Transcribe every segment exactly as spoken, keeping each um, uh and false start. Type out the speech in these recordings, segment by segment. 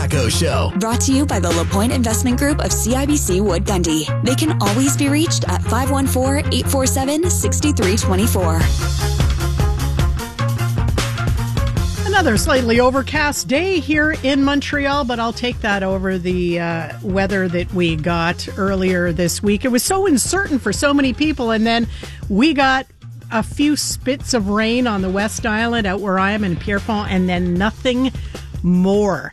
Jacko Show. Brought to you by the LaPointe Investment Group of C I B C Wood Gundy. They can always be reached at five one four, eight four seven, six three two four. Another slightly overcast day here in Montreal, but I'll take that over the uh, weather that we got earlier this week. It was so uncertain for so many people, and then we got a few spits of rain on the West Island out where I am in Pierrepont, and then nothing more.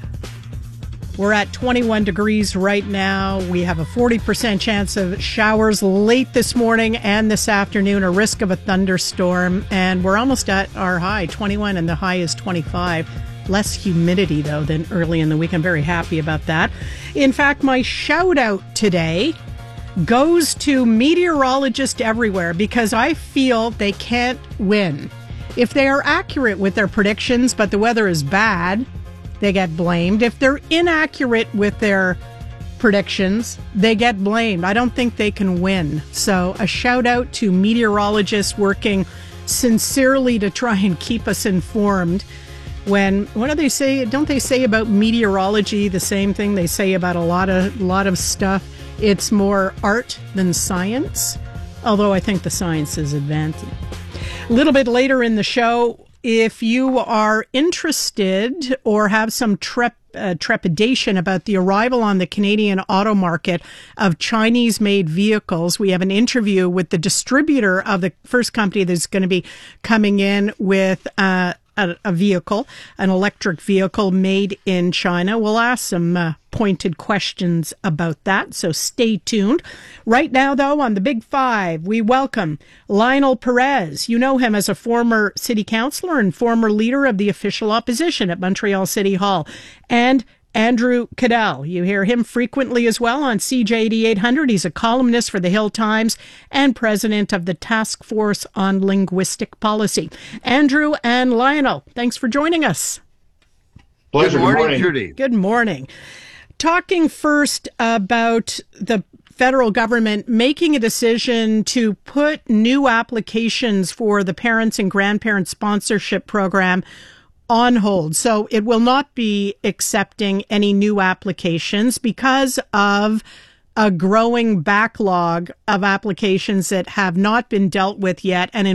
We're at twenty-one degrees right now. We have a forty percent chance of showers late this morning and this afternoon, a risk of a thunderstorm, and we're almost at our high, twenty-one, and the high is twenty-five. Less humidity, though, than early in the week. I'm very happy about that. In fact, my shout out today goes to meteorologists everywhere because I feel they can't win. If they are accurate with their predictions, but the weather is bad, they get blamed. If they're inaccurate with their predictions, they get blamed. I don't think they can win. So a shout out to meteorologists working sincerely to try and keep us informed. When, what do they say? Don't they say about meteorology the same thing they say about a lot of, lot of stuff? It's more art than science, although I think the science is advancing. A little bit later in the show, if you are interested or have some trep, uh, trepidation about the arrival on the Canadian auto market of Chinese-made vehicles, we have an interview with the distributor of the first company that's going to be coming in with uh, a, a vehicle, an electric vehicle made in China. We'll ask some uh, pointed questions about that, so stay tuned. Right now, though, on the Big Five, we welcome Lionel Perez. You know him as a former city councillor and former leader of the official opposition at Montreal City Hall. And Andrew Cadell. You hear him frequently as well on C J eighty-eight hundred. He's a columnist for the Hill Times and president of the Task Force on Linguistic Policy. Andrew and Lionel, thanks for joining us. Pleasure. Good morning, Good morning. Judy. Good morning. Talking first about the federal government making a decision to put new applications for the Parents and Grandparents Sponsorship Program on hold. So it will not be accepting any new applications because of a growing backlog of applications that have not been dealt with yet. And in